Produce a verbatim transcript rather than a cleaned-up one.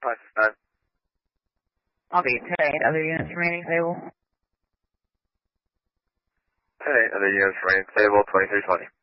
five nine. I'll be ten eight, other units remaining stable. ten eight, other units remaining stable, twenty-three twenty.